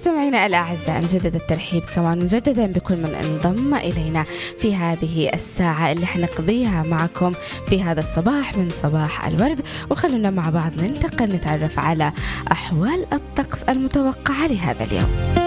مستمعينا الأعزاء، نجدد الترحيب كمان مجددا بكل من انضم إلينا في هذه الساعة اللي حنقضيها معكم في هذا الصباح من صباح الورد. وخلونا مع بعض ننتقل نتعرف على أحوال الطقس المتوقعة لهذا اليوم.